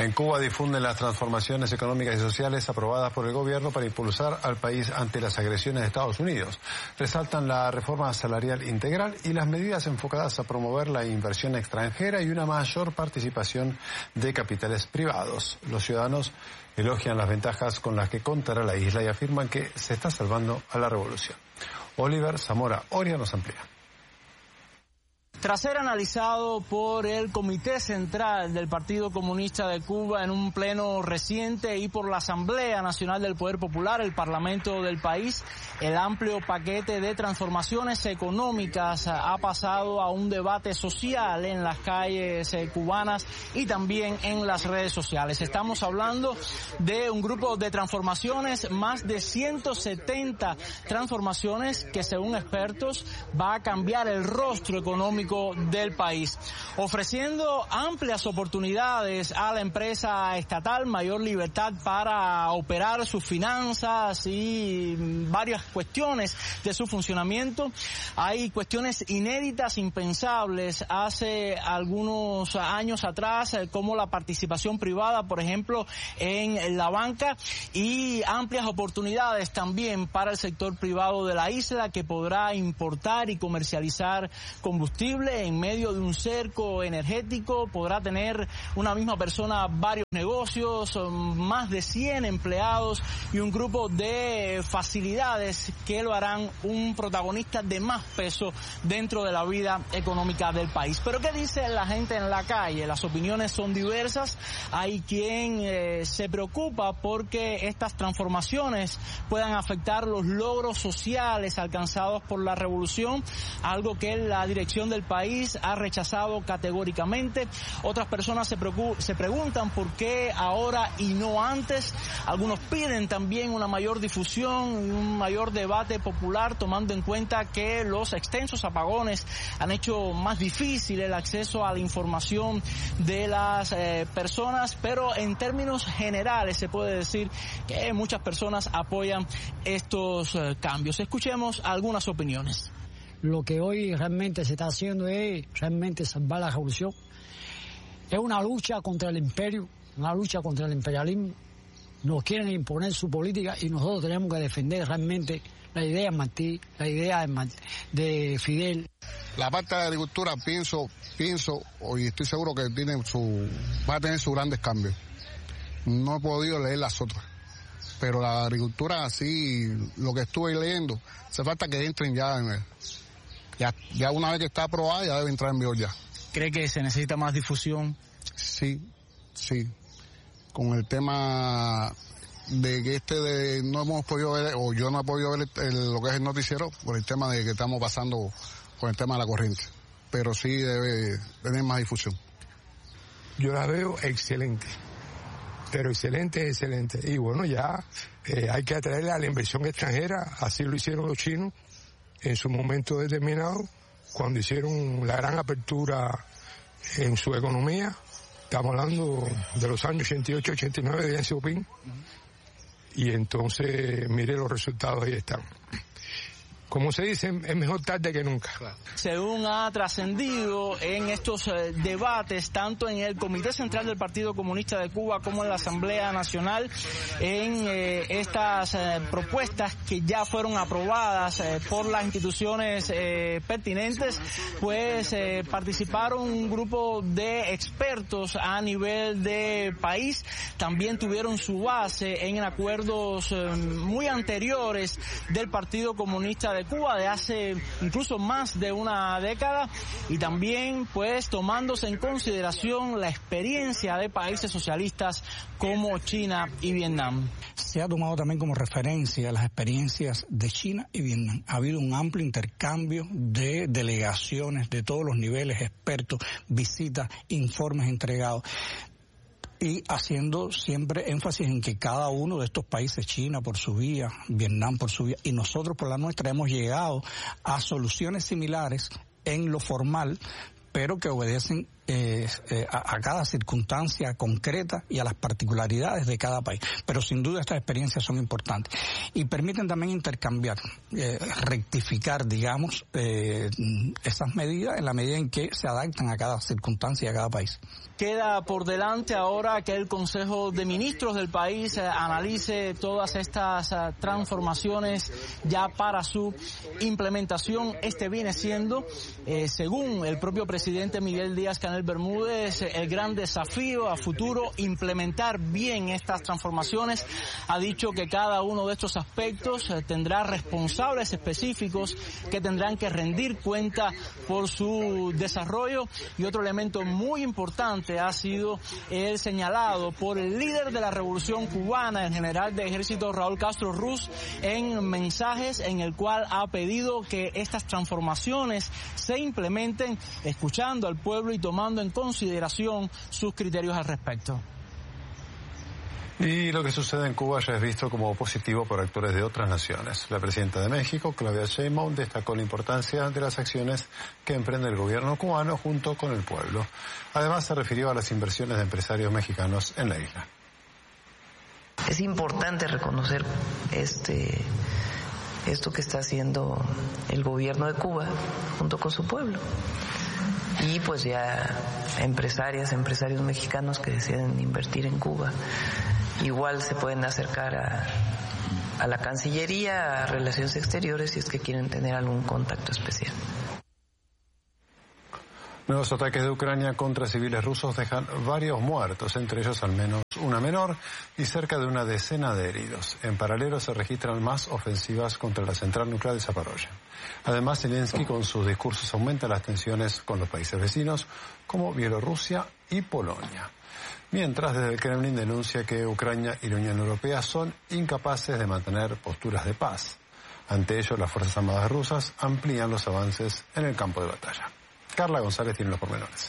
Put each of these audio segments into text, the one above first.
En Cuba difunden las transformaciones económicas y sociales aprobadas por el gobierno para impulsar al país ante las agresiones de Estados Unidos. Resaltan la reforma salarial integral y las medidas enfocadas a promover la inversión extranjera y una mayor participación de capitales privados. Los ciudadanos elogian las ventajas con las que contará la isla y afirman que se está salvando a la revolución. Oliver Zamora Oria nos amplía. Tras ser analizado por el Comité Central del Partido Comunista de Cuba en un pleno reciente y por la Asamblea Nacional del Poder Popular, el Parlamento del país, el amplio paquete de transformaciones económicas ha pasado a un debate social en las calles cubanas y también en las redes sociales. Estamos hablando de un grupo de transformaciones, más de 170 transformaciones que, según expertos, va a cambiar el rostro económico del país, ofreciendo amplias oportunidades a la empresa estatal, mayor libertad para operar sus finanzas y varias cuestiones de su funcionamiento. Hay cuestiones inéditas, impensables hace algunos años atrás, como la participación privada, por ejemplo, en la banca, y amplias oportunidades también para el sector privado de la isla, que podrá importar y comercializar combustible en medio de un cerco energético. Podrá tener una misma persona varios negocios, más de 100 empleados y un grupo de facilidades que lo harán un protagonista de más peso dentro de la vida económica del país. Pero ¿qué dice la gente en la calle? Las opiniones son diversas. Hay quien se preocupa porque estas transformaciones puedan afectar los logros sociales alcanzados por la revolución, algo que la dirección del país ha rechazado categóricamente. Otras personas se preguntan por qué ahora y no antes. Algunos piden también una mayor difusión y un mayor debate popular, tomando en cuenta que los extensos apagones han hecho más difícil el acceso a la información de las personas, pero en términos generales se puede decir que muchas personas apoyan estos cambios. Escuchemos algunas opiniones. Lo que hoy realmente se está haciendo es realmente salvar la revolución. Es una lucha contra el imperio, una lucha contra el imperialismo. Nos quieren imponer su política y nosotros tenemos que defender realmente la idea de Martí, la idea de Fidel. La parte de la agricultura pienso y estoy seguro que va a tener sus grandes cambios. No he podido leer las otras, pero la agricultura, así, lo que estuve leyendo, hace falta que entren ya una vez que está aprobada, ya debe entrar en vigor ya. ¿Cree que se necesita más difusión? Sí. Con el tema de que no hemos podido ver, o yo no he podido ver lo que es el noticiero, por el tema de que estamos pasando con el tema de la corriente. Pero sí debe tener más difusión. Yo la veo excelente. Pero excelente. Y bueno, ya hay que atraerle a la inversión extranjera. Así lo hicieron los chinos en su momento determinado, cuando hicieron la gran apertura en su economía. Estamos hablando de los años 88, 89 de Deng Xiaoping. Y entonces, mire los resultados, ahí están. Como se dice, es mejor tarde que nunca. Según ha trascendido en estos debates, tanto en el Comité Central del Partido Comunista de Cuba como en la Asamblea Nacional, en estas propuestas que ya fueron aprobadas por las instituciones pertinentes, pues participaron un grupo de expertos a nivel de país. También tuvieron su base en acuerdos muy anteriores del Partido Comunista de Cuba, de hace incluso más de una década, y también pues tomándose en consideración la experiencia de países socialistas como China y Vietnam. Se ha tomado también como referencia las experiencias de China y Vietnam. Ha habido un amplio intercambio de delegaciones de todos los niveles, expertos, visitas, informes entregados. Y haciendo siempre énfasis en que cada uno de estos países, China por su vía, Vietnam por su vía y nosotros por la nuestra, hemos llegado a soluciones similares en lo formal, pero que obedecen a cada circunstancia concreta y a las particularidades de cada país. Pero sin duda estas experiencias son importantes y permiten también intercambiar, rectificar, digamos, esas medidas en la medida en que se adaptan a cada circunstancia y a cada país. Queda por delante ahora que el Consejo de Ministros del país analice todas estas transformaciones ya para su implementación. Este viene siendo, según el propio presidente Miguel Díaz-Canel Bermúdez, el gran desafío a futuro, implementar bien estas transformaciones. Ha dicho que cada uno de estos aspectos tendrá responsables específicos que tendrán que rendir cuenta por su desarrollo. Y otro elemento muy importante ha sido el señalado por el líder de la Revolución Cubana, el general de ejército Raúl Castro Ruz, en mensajes en el cual ha pedido que estas transformaciones se implementen escuchando al pueblo y tomando en consideración sus criterios al respecto. Y lo que sucede en Cuba ya es visto como positivo por actores de otras naciones. La presidenta de México, Claudia Sheinbaum, destacó la importancia de las acciones que emprende el gobierno cubano junto con el pueblo. Además, se refirió a las inversiones de empresarios mexicanos en la isla. Es importante reconocer esto que está haciendo el gobierno de Cuba junto con su pueblo. Y pues ya empresarios mexicanos que deciden invertir en Cuba igual se pueden acercar a la Cancillería, a Relaciones Exteriores, si es que quieren tener algún contacto especial. Nuevos ataques de Ucrania contra civiles rusos dejan varios muertos, entre ellos al menos una menor y cerca de una decena de heridos. En paralelo se registran más ofensivas contra la central nuclear de Zaporozhye. Además, Zelensky con sus discursos aumenta las tensiones con los países vecinos como Bielorrusia y Polonia. Mientras desde el Kremlin denuncia que Ucrania y la Unión Europea son incapaces de mantener posturas de paz. Ante ello, las Fuerzas Armadas rusas amplían los avances en el campo de batalla. Carla González tiene los pormenores.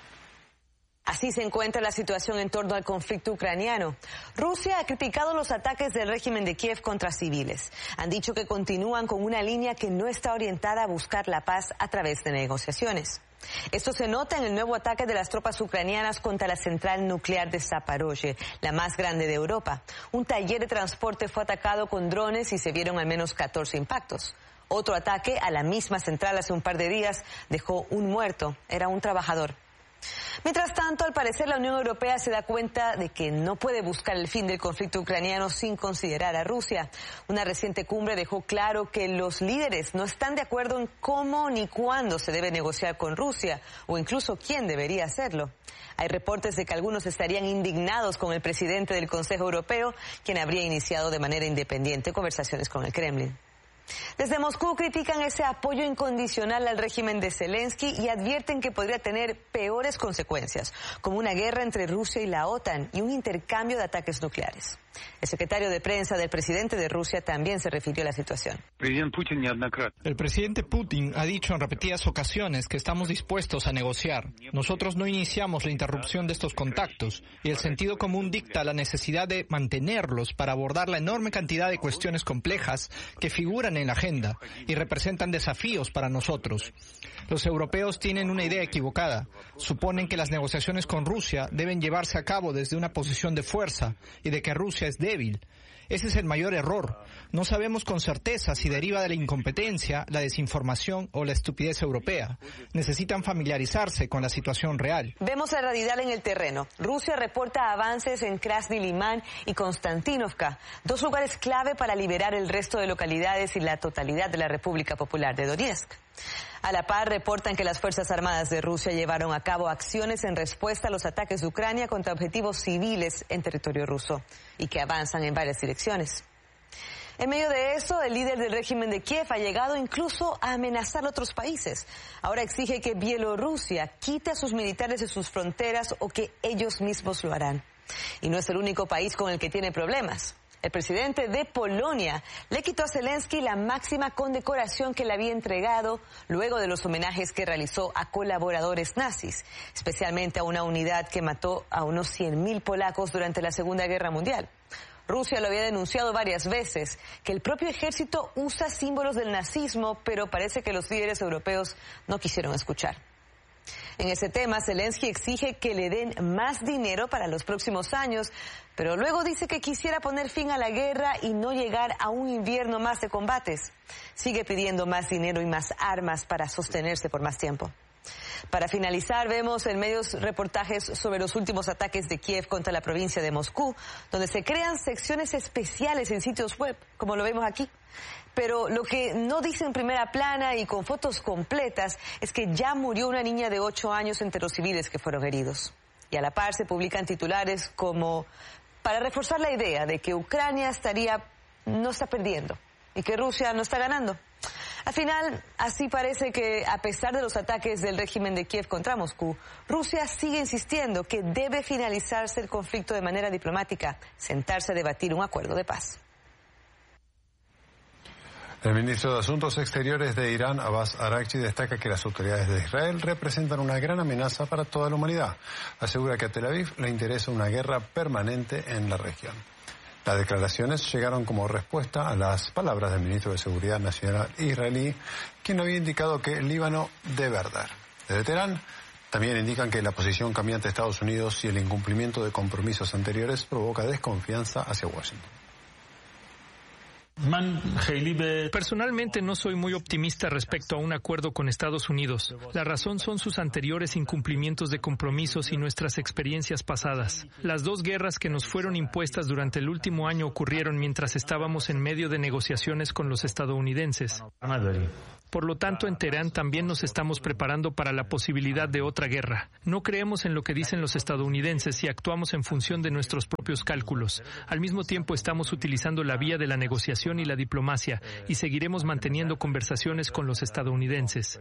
Así se encuentra la situación en torno al conflicto ucraniano. Rusia ha criticado los ataques del régimen de Kiev contra civiles. Han dicho que continúan con una línea que no está orientada a buscar la paz a través de negociaciones. Esto se nota en el nuevo ataque de las tropas ucranianas contra la central nuclear de Zaporozhye, la más grande de Europa. Un taller de transporte fue atacado con drones y se vieron al menos 14 impactos. Otro ataque a la misma central hace un par de días dejó un muerto. Era un trabajador. Mientras tanto, al parecer la Unión Europea se da cuenta de que no puede buscar el fin del conflicto ucraniano sin considerar a Rusia. Una reciente cumbre dejó claro que los líderes no están de acuerdo en cómo ni cuándo se debe negociar con Rusia o incluso quién debería hacerlo. Hay reportes de que algunos estarían indignados con el presidente del Consejo Europeo, quien habría iniciado de manera independiente conversaciones con el Kremlin. Desde Moscú critican ese apoyo incondicional al régimen de Zelensky y advierten que podría tener peores consecuencias, como una guerra entre Rusia y la OTAN y un intercambio de ataques nucleares. El secretario de prensa del presidente de Rusia también se refirió a la situación. El presidente Putin ha dicho en repetidas ocasiones que estamos dispuestos a negociar. Nosotros no iniciamos la interrupción de estos contactos y el sentido común dicta la necesidad de mantenerlos para abordar la enorme cantidad de cuestiones complejas que figuran en la agenda y representan desafíos para nosotros. Los europeos tienen una idea equivocada. Suponen que las negociaciones con Rusia deben llevarse a cabo desde una posición de fuerza y de que Rusia es débil. Ese es el mayor error. No sabemos con certeza si deriva de la incompetencia, la desinformación o la estupidez europea. Necesitan familiarizarse con la situación real. Vemos la realidad en el terreno. Rusia reporta avances en Krasny Liman y Konstantinovka, dos lugares clave para liberar el resto de localidades y la totalidad de la República Popular de Donetsk. A la par, reportan que las Fuerzas Armadas de Rusia llevaron a cabo acciones en respuesta a los ataques de Ucrania contra objetivos civiles en territorio ruso y que avanzan en varias direcciones. En medio de eso, el líder del régimen de Kiev ha llegado incluso a amenazar a otros países. Ahora exige que Bielorrusia quite a sus militares de sus fronteras o que ellos mismos lo harán. Y no es el único país con el que tiene problemas. El presidente de Polonia le quitó a Zelensky la máxima condecoración que le había entregado luego de los homenajes que realizó a colaboradores nazis, especialmente a una unidad que mató a unos 100.000 polacos durante la Segunda Guerra Mundial. Rusia lo había denunciado varias veces, que el propio ejército usa símbolos del nazismo, pero parece que los líderes europeos no quisieron escuchar. En ese tema, Zelensky exige que le den más dinero para los próximos años, pero luego dice que quisiera poner fin a la guerra y no llegar a un invierno más de combates. Sigue pidiendo más dinero y más armas para sostenerse por más tiempo. Para finalizar, vemos en medios reportajes sobre los últimos ataques de Kiev contra la provincia de Moscú, donde se crean secciones especiales en sitios web, como lo vemos aquí. Pero lo que no dice en primera plana y con fotos completas es que ya murió una niña de 8 años entre los civiles que fueron heridos. Y a la par se publican titulares como para reforzar la idea de que Ucrania no está perdiendo y que Rusia no está ganando. Al final, así parece que, a pesar de los ataques del régimen de Kiev contra Moscú, Rusia sigue insistiendo que debe finalizarse el conflicto de manera diplomática, sentarse a debatir un acuerdo de paz. El ministro de Asuntos Exteriores de Irán, Abbas Araghchi, destaca que las autoridades de Israel representan una gran amenaza para toda la humanidad. Asegura que a Tel Aviv le interesa una guerra permanente en la región. Las declaraciones llegaron como respuesta a las palabras del ministro de Seguridad Nacional israelí, quien había indicado que el Líbano debe arder. Desde Teherán también indican que la posición cambiante de Estados Unidos y el incumplimiento de compromisos anteriores provoca desconfianza hacia Washington. Personalmente no soy muy optimista respecto a un acuerdo con Estados Unidos. La razón son sus anteriores incumplimientos de compromisos y nuestras experiencias pasadas. Las 2 guerras que nos fueron impuestas durante el último año ocurrieron mientras estábamos en medio de negociaciones con los estadounidenses. Por lo tanto, en Teherán también nos estamos preparando para la posibilidad de otra guerra. No creemos en lo que dicen los estadounidenses y actuamos en función de nuestros propios cálculos. Al mismo tiempo, estamos utilizando la vía de la negociación y la diplomacia y seguiremos manteniendo conversaciones con los estadounidenses.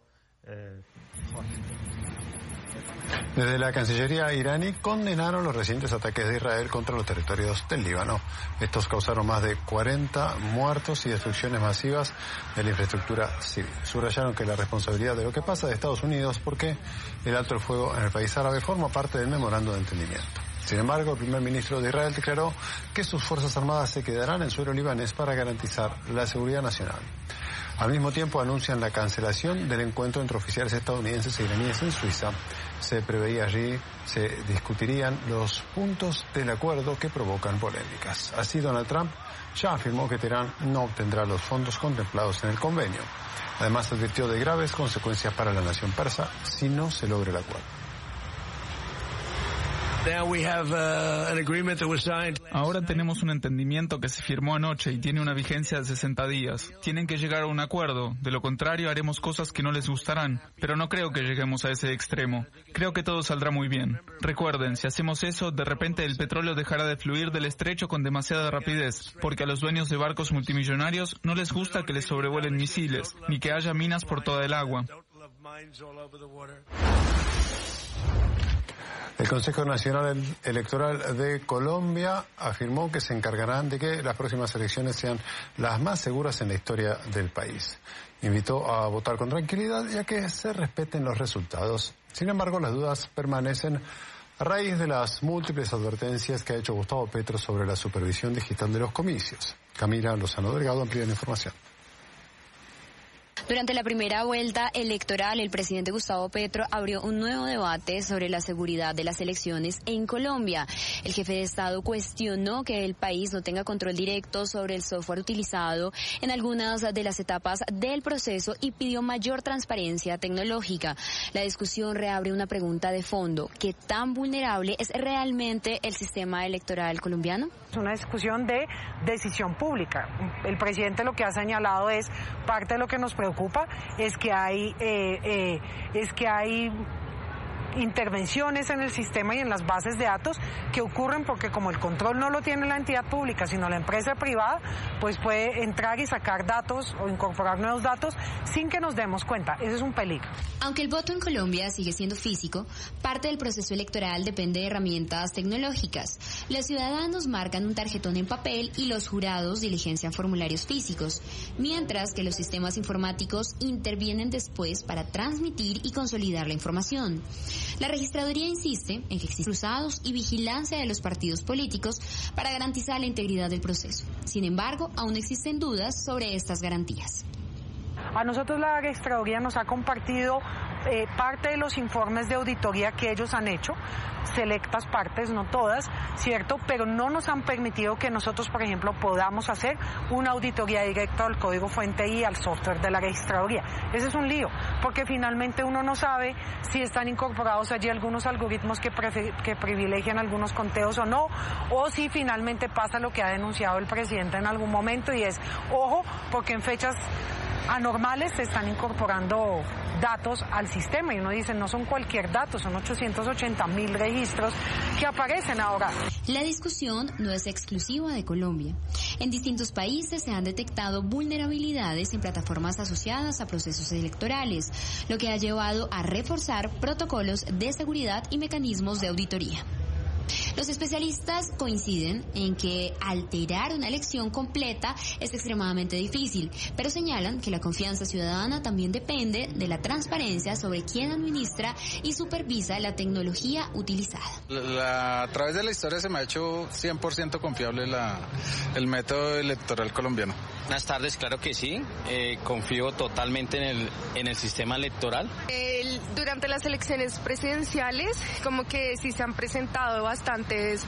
Desde la Cancillería iraní condenaron los recientes ataques de Israel contra los territorios del Líbano. Estos causaron más de 40 muertos y destrucciones masivas de la infraestructura civil. Subrayaron que la responsabilidad de lo que pasa de Estados Unidos porque el alto el fuego en el país árabe forma parte del memorando de entendimiento. Sin embargo, el primer ministro de Israel declaró que sus fuerzas armadas se quedarán en suelo libanés para garantizar la seguridad nacional. Al mismo tiempo anuncian la cancelación del encuentro entre oficiales estadounidenses e iraníes en Suiza. Se preveía allí se discutirían los puntos del acuerdo que provocan polémicas. Así, Donald Trump ya afirmó que Teherán no obtendrá los fondos contemplados en el convenio. Además, advirtió de graves consecuencias para la nación persa si no se logra el acuerdo. Ahora tenemos un entendimiento que se firmó anoche y tiene una vigencia de 60 días. Tienen que llegar a un acuerdo, de lo contrario haremos cosas que no les gustarán, pero no creo que lleguemos a ese extremo. Creo que todo saldrá muy bien. Recuerden, si hacemos eso, de repente el petróleo dejará de fluir del estrecho con demasiada rapidez, porque a los dueños de barcos multimillonarios no les gusta que les sobrevuelen misiles, ni que haya minas por toda el agua. El Consejo Nacional Electoral de Colombia afirmó que se encargarán de que las próximas elecciones sean las más seguras en la historia del país. Invitó a votar con tranquilidad y a que se respeten los resultados. Sin embargo, las dudas permanecen a raíz de las múltiples advertencias que ha hecho Gustavo Petro sobre la supervisión digital de los comicios. Camila Lozano Delgado amplía la información. Durante la primera vuelta electoral, el presidente Gustavo Petro abrió un nuevo debate sobre la seguridad de las elecciones en Colombia. El jefe de Estado cuestionó que el país no tenga control directo sobre el software utilizado en algunas de las etapas del proceso y pidió mayor transparencia tecnológica. La discusión reabre una pregunta de fondo: ¿qué tan vulnerable es realmente el sistema electoral colombiano? Es una discusión de decisión pública. El presidente lo que ha señalado es parte de lo que nos preocupa es que hay intervenciones en el sistema y en las bases de datos que ocurren porque como el control no lo tiene la entidad pública sino la empresa privada, pues puede entrar y sacar datos o incorporar nuevos datos sin que nos demos cuenta. Ese es un peligro. Aunque el voto en Colombia sigue siendo físico, parte del proceso electoral depende de herramientas tecnológicas. Los ciudadanos marcan un tarjetón en papel y los jurados diligencian formularios físicos, mientras que los sistemas informáticos intervienen después para transmitir y consolidar la información. La registraduría insiste en que existen cruzados y vigilancia de los partidos políticos para garantizar la integridad del proceso. Sin embargo, aún existen dudas sobre estas garantías. A nosotros la registraduría nos ha compartido parte de los informes de auditoría que ellos han hecho, selectas partes, no todas, ¿cierto? Pero no nos han permitido que nosotros, por ejemplo, podamos hacer una auditoría directa al código fuente y al software de la registraduría. Ese es un lío, porque finalmente uno no sabe si están incorporados allí algunos algoritmos que privilegian algunos conteos o no, o si finalmente pasa lo que ha denunciado el presidente en algún momento, y es, ojo, porque en fechas anormales se están incorporando datos al sistema, y uno dice, no son cualquier dato, son 880.000 registros que aparecen ahora. La discusión no es exclusiva de Colombia. En distintos países se han detectado vulnerabilidades en plataformas asociadas a procesos electorales, lo que ha llevado a reforzar protocolos de seguridad y mecanismos de auditoría. Los especialistas coinciden en que alterar una elección completa es extremadamente difícil, pero señalan que la confianza ciudadana también depende de la transparencia sobre quién administra y supervisa la tecnología utilizada. A través de la historia se me ha hecho 100% confiable el método electoral colombiano. Buenas tardes, claro que sí. Confío totalmente en el sistema electoral. Durante las elecciones presidenciales, como que sí se han presentado bastantes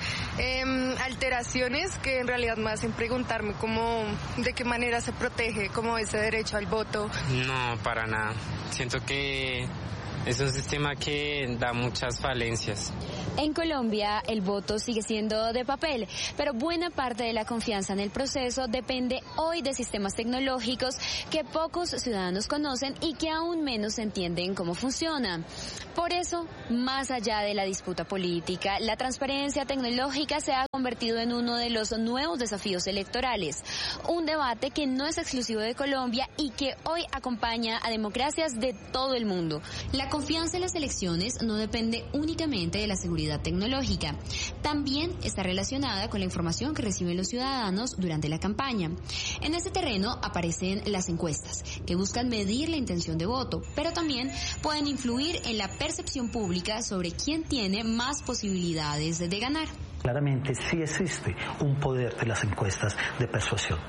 alteraciones que en realidad me hacen preguntarme cómo, de qué manera se protege como ese derecho al voto. No, para nada. Siento que es un sistema que da muchas falencias. En Colombia el voto sigue siendo de papel, pero buena parte de la confianza en el proceso depende hoy de sistemas tecnológicos que pocos ciudadanos conocen y que aún menos entienden cómo funcionan. Por eso, más allá de la disputa política, la transparencia tecnológica se ha convertido en uno de los nuevos desafíos electorales, un debate que no es exclusivo de Colombia y que hoy acompaña a democracias de todo el mundo. La confianza en las elecciones no depende únicamente de la seguridad tecnológica, también está relacionada con la información que reciben los ciudadanos durante la campaña. En este terreno aparecen las encuestas, que buscan medir la intención de voto, pero también pueden influir en la percepción pública sobre quién tiene más posibilidades de ganar. Claramente sí existe un poder de las encuestas de persuasión.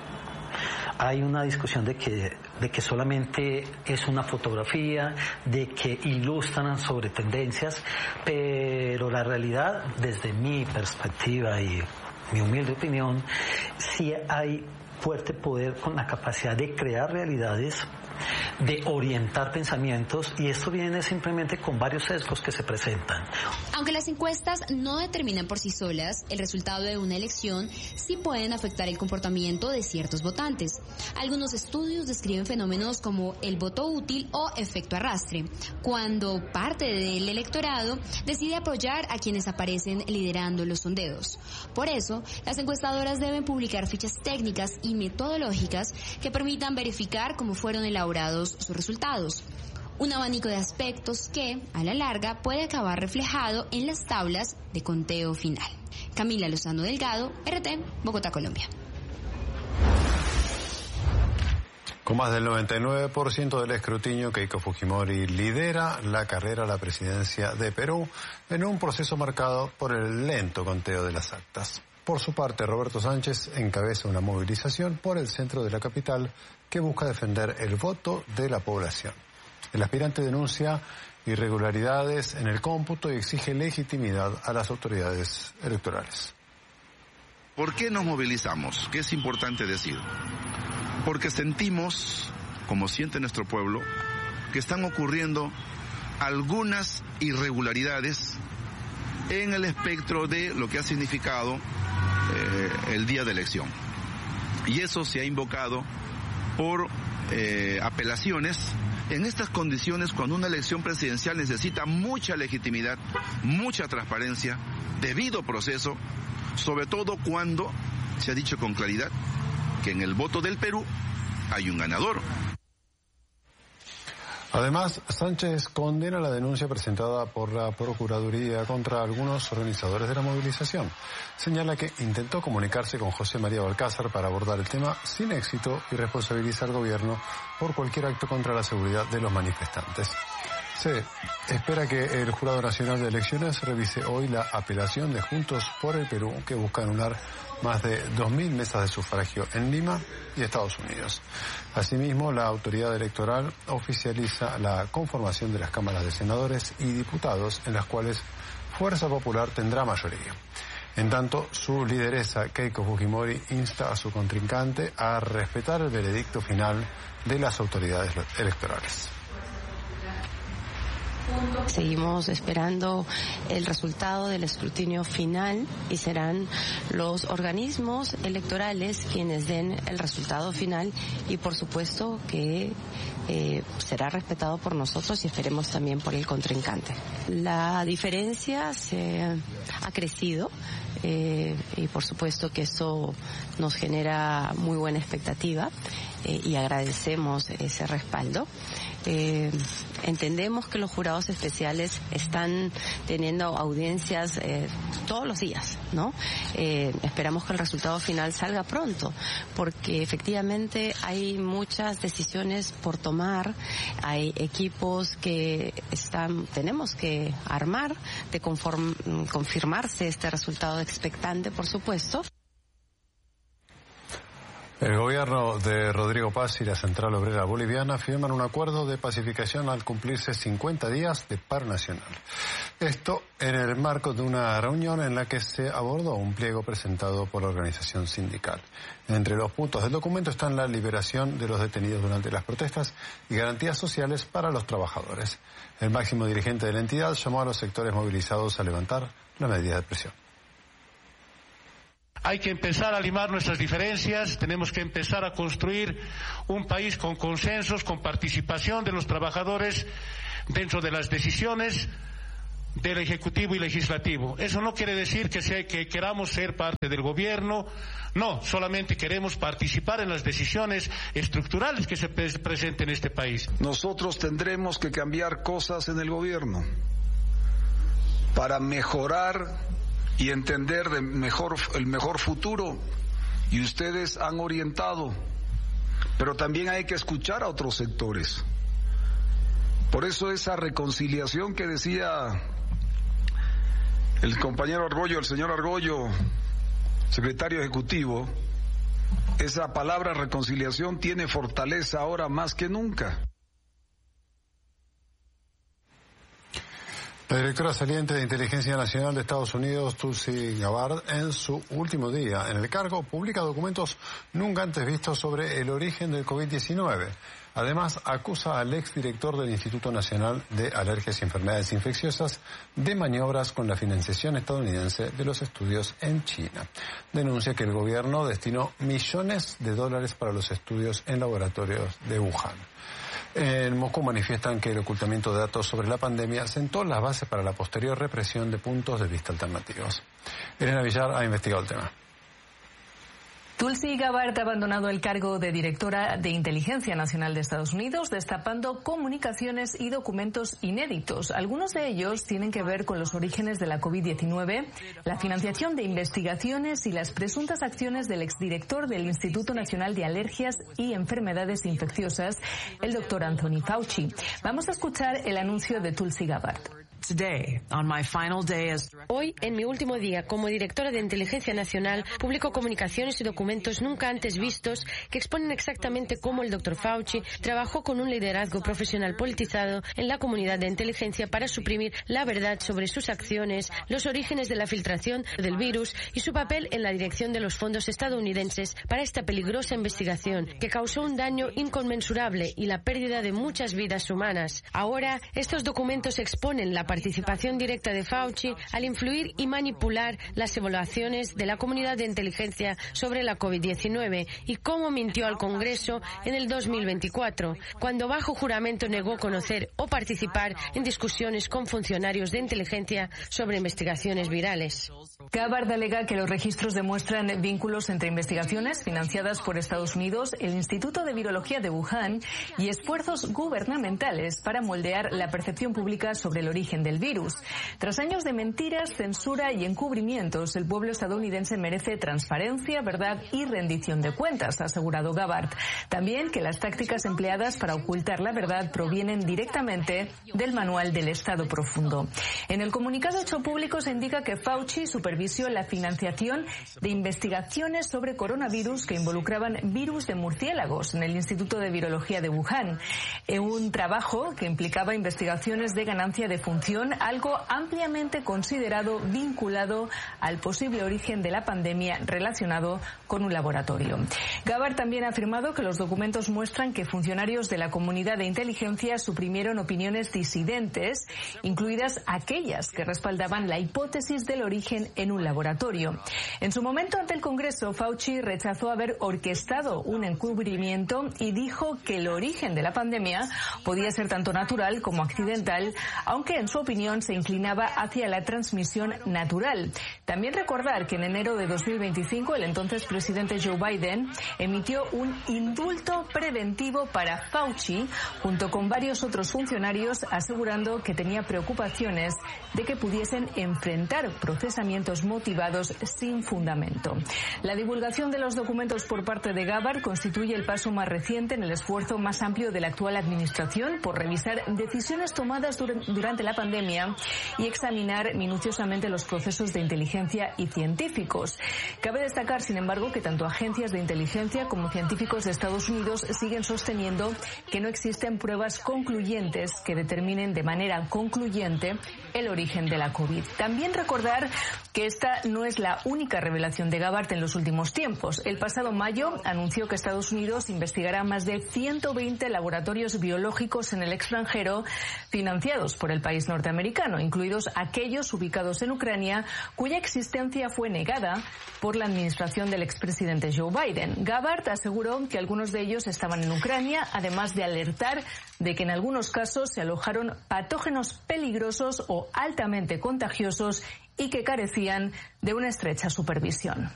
Hay una discusión de que solamente es una fotografía, de que ilustran sobre tendencias, pero la realidad, desde mi perspectiva y mi humilde opinión, sí hay fuerte poder con la capacidad de crear realidades, de orientar pensamientos, y esto viene simplemente con varios sesgos que se presentan. Aunque las encuestas no determinan por sí solas el resultado de una elección, sí pueden afectar el comportamiento de ciertos votantes. Algunos estudios describen fenómenos como el voto útil o efecto arrastre, cuando parte del electorado decide apoyar a quienes aparecen liderando los sondeos. Por eso, las encuestadoras deben publicar fichas técnicas y metodológicas que permitan verificar cómo fueron elaborados sus resultados. Un abanico de aspectos que, a la larga, puede acabar reflejado en las tablas de conteo final. Camila Lozano Delgado, RT, Bogotá, Colombia. Con más del 99% del escrutinio, Keiko Fujimori lidera la carrera a la presidencia de Perú en un proceso marcado por el lento conteo de las actas. Por su parte, Roberto Sánchez encabeza una movilización por el centro de la capital que busca defender el voto de la población. El aspirante denuncia irregularidades en el cómputo y exige legitimidad a las autoridades electorales. ¿Por qué nos movilizamos? ¿Qué es importante decir? Porque sentimos, como siente nuestro pueblo, que están ocurriendo algunas irregularidades en el espectro de lo que ha significado el día de elección. Y eso se ha invocado por apelaciones. En estas condiciones, cuando una elección presidencial necesita mucha legitimidad, mucha transparencia, debido proceso, sobre todo cuando se ha dicho con claridad que en el voto del Perú hay un ganador. Además, Sánchez condena la denuncia presentada por la Procuraduría contra algunos organizadores de la movilización. Señala que intentó comunicarse con José María Balcázar para abordar el tema sin éxito y responsabiliza al gobierno por cualquier acto contra la seguridad de los manifestantes. Se espera que el Jurado Nacional de Elecciones revise hoy la apelación de Juntos por el Perú, que busca anular más de 2.000 mesas de sufragio en Lima y Estados Unidos. Asimismo, la autoridad electoral oficializa la conformación de las cámaras de senadores y diputados, en las cuales Fuerza Popular tendrá mayoría. En tanto, su lideresa, Keiko Fujimori, insta a su contrincante a respetar el veredicto final de las autoridades electorales. Seguimos esperando el resultado del escrutinio final y serán los organismos electorales quienes den el resultado final y por supuesto que será respetado por nosotros y esperemos también por el contrincante. La diferencia ha crecido y por supuesto que eso nos genera muy buena expectativa y agradecemos ese respaldo. Entendemos que los jurados especiales están teniendo audiencias todos los días, ¿no? Esperamos que el resultado final salga pronto, porque efectivamente hay muchas decisiones por tomar, hay equipos que tenemos que armar de confirmarse este resultado expectante, por supuesto. El gobierno de Rodrigo Paz y la Central Obrera Boliviana firman un acuerdo de pacificación al cumplirse 50 días de paro nacional. Esto en el marco de una reunión en la que se abordó un pliego presentado por la organización sindical. Entre los puntos del documento están la liberación de los detenidos durante las protestas y garantías sociales para los trabajadores. El máximo dirigente de la entidad llamó a los sectores movilizados a levantar la medida de presión. Hay que empezar a limar nuestras diferencias, tenemos que empezar a construir un país con consensos, con participación de los trabajadores dentro de las decisiones del Ejecutivo y Legislativo. Eso no quiere decir que queramos ser parte del gobierno, no, solamente queremos participar en las decisiones estructurales que se presenten en este país. Nosotros tendremos que cambiar cosas en el gobierno para mejorar y entender el mejor futuro, y ustedes han orientado, pero también hay que escuchar a otros sectores. Por eso esa reconciliación que decía el compañero Argollo, el señor Argollo, secretario ejecutivo, esa palabra reconciliación tiene fortaleza ahora más que nunca. La directora saliente de Inteligencia Nacional de Estados Unidos, Tulsi Gabbard, en su último día en el cargo, publica documentos nunca antes vistos sobre el origen del COVID-19. Además, acusa al exdirector del Instituto Nacional de Alergias y Enfermedades Infecciosas de maniobras con la financiación estadounidense de los estudios en China. Denuncia que el gobierno destinó millones de dólares para los estudios en laboratorios de Wuhan. En Moscú manifiestan que el ocultamiento de datos sobre la pandemia sentó las bases para la posterior represión de puntos de vista alternativos. Elena Villar ha investigado el tema. Tulsi Gabbard ha abandonado el cargo de directora de Inteligencia Nacional de Estados Unidos, destapando comunicaciones y documentos inéditos. Algunos de ellos tienen que ver con los orígenes de la COVID-19, la financiación de investigaciones y las presuntas acciones del exdirector del Instituto Nacional de Alergias y Enfermedades Infecciosas, el doctor Anthony Fauci. Vamos a escuchar el anuncio de Tulsi Gabbard. Hoy, en mi último día como directora de Inteligencia Nacional, publico comunicaciones y documentos nunca antes vistos que exponen exactamente cómo el Dr. Fauci trabajó con un liderazgo profesional politizado en la comunidad de inteligencia para suprimir la verdad sobre sus acciones, los orígenes de la filtración del virus y su papel en la dirección de los fondos estadounidenses para esta peligrosa investigación que causó un daño inconmensurable y la pérdida de muchas vidas humanas. Ahora, estos documentos exponen la participación directa de Fauci al influir y manipular las evaluaciones de la comunidad de inteligencia sobre la COVID-19 y cómo mintió al Congreso en el 2024, cuando bajo juramento negó conocer o participar en discusiones con funcionarios de inteligencia sobre investigaciones virales. Gabbard alega que los registros demuestran vínculos entre investigaciones financiadas por Estados Unidos, el Instituto de Virología de Wuhan y esfuerzos gubernamentales para moldear la percepción pública sobre el origen del virus. Tras años de mentiras, censura y encubrimientos, el pueblo estadounidense merece transparencia, verdad y rendición de cuentas, ha asegurado Gabbard. También que las tácticas empleadas para ocultar la verdad provienen directamente del Manual del Estado Profundo. En el comunicado hecho público se indica que Fauci supervisó la financiación de investigaciones sobre coronavirus que involucraban virus de murciélagos en el Instituto de Virología de Wuhan, un trabajo que implicaba investigaciones de ganancia de función, algo ampliamente considerado vinculado al posible origen de la pandemia relacionado con un laboratorio. Gabbard también ha afirmado que los documentos muestran que funcionarios de la comunidad de inteligencia suprimieron opiniones disidentes, incluidas aquellas que respaldaban la hipótesis del origen en un laboratorio. En su momento ante el Congreso, Fauci rechazó haber orquestado un encubrimiento y dijo que el origen de la pandemia podía ser tanto natural como accidental, aunque en su opinión se inclinaba hacia la transmisión natural. También recordar que en enero de 2025 el entonces presidente Joe Biden emitió un indulto preventivo para Fauci junto con varios otros funcionarios, asegurando que tenía preocupaciones de que pudiesen enfrentar procesamientos motivados sin fundamento. La divulgación de los documentos por parte de Gabbard constituye el paso más reciente en el esfuerzo más amplio de la actual administración por revisar decisiones tomadas durante la pandemia y examinar minuciosamente los procesos de inteligencia y científicos. Cabe destacar, sin embargo, que tanto agencias de inteligencia como científicos de Estados Unidos siguen sosteniendo que no existen pruebas concluyentes que determinen de manera concluyente el origen de la COVID. También recordar que esta no es la única revelación de Gabbard en los últimos tiempos. El pasado mayo anunció que Estados Unidos investigará más de 120 laboratorios biológicos en el extranjero financiados por el país norteamericano, incluidos aquellos ubicados en Ucrania, cuya existencia fue negada por la administración del expresidente Joe Biden. Gabbard aseguró que algunos de ellos estaban en Ucrania, además de alertar de que en algunos casos se alojaron patógenos peligrosos o altamente contagiosos y que carecían de una estrecha supervisión.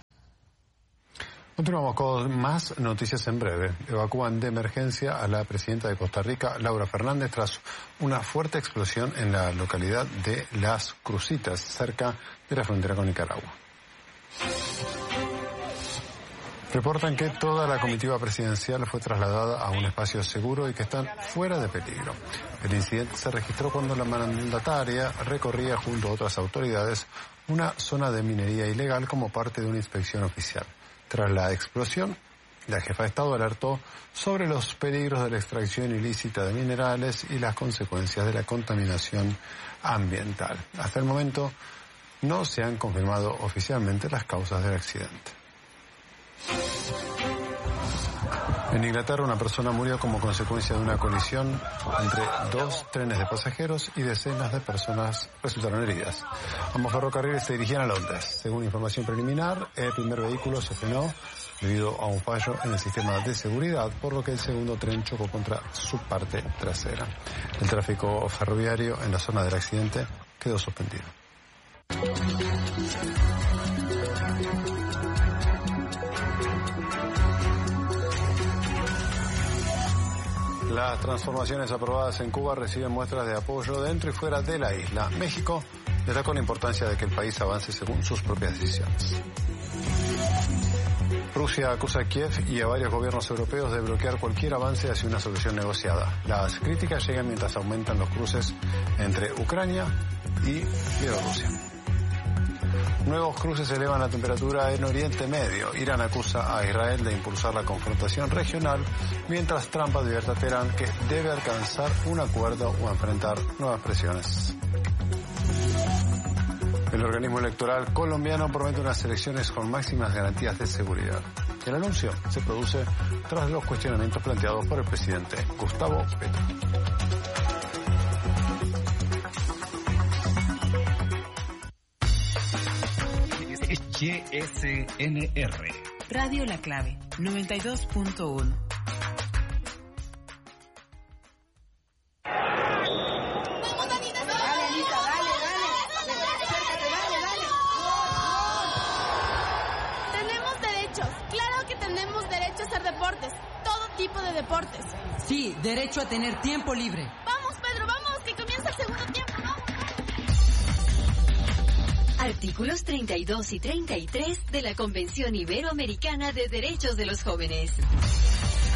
Continuamos con más noticias en breve. Evacúan de emergencia a la presidenta de Costa Rica, Laura Fernández, tras una fuerte explosión en la localidad de Las Crucitas, cerca de la frontera con Nicaragua. Reportan que toda la comitiva presidencial fue trasladada a un espacio seguro y que están fuera de peligro. El incidente se registró cuando la mandataria recorría junto a otras autoridades una zona de minería ilegal como parte de una inspección oficial. Tras la explosión, la jefa de Estado alertó sobre los peligros de la extracción ilícita de minerales y las consecuencias de la contaminación ambiental. Hasta el momento no se han confirmado oficialmente las causas del accidente. En Inglaterra, una persona murió como consecuencia de una colisión entre dos trenes de pasajeros y decenas de personas resultaron heridas. Ambos ferrocarriles se dirigían a Londres. Según información preliminar, el primer vehículo se frenó debido a un fallo en el sistema de seguridad, por lo que el segundo tren chocó contra su parte trasera. El tráfico ferroviario en la zona del accidente quedó suspendido. Las transformaciones aprobadas en Cuba reciben muestras de apoyo dentro y fuera de la isla. México destacó la importancia de que el país avance según sus propias decisiones. Rusia acusa a Kiev y a varios gobiernos europeos de bloquear cualquier avance hacia una solución negociada. Las críticas llegan mientras aumentan los cruces entre Ucrania y Bielorrusia. Nuevos cruces elevan la temperatura en Oriente Medio. Irán acusa a Israel de impulsar la confrontación regional, mientras Trump advierte a Teherán que debe alcanzar un acuerdo o enfrentar nuevas presiones. El organismo electoral colombiano promete unas elecciones con máximas garantías de seguridad. El anuncio se produce tras los cuestionamientos planteados por el presidente Gustavo Petro. GSNR. Radio La Clave, 92.1. deportes, todo tipo de deportes. Sí, derecho a tener tiempo libre. Vamos, Pedro, vamos, que comienza el segundo tiempo, vamos. Artículos 32 y 33 de la Convención Iberoamericana de Derechos de los Jóvenes.